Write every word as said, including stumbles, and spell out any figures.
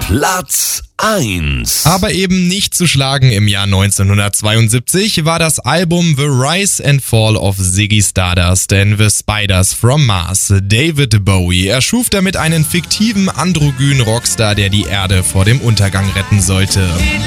Platz eins. Aber eben nicht zu schlagen im Jahr neunzehnhundertzweiundsiebzig war das Album The Rise and Fall of Ziggy Stardust and the Spiders from Mars. David Bowie erschuf damit einen fiktiven androgynen Rockstar, der die Erde vor dem Untergang retten sollte.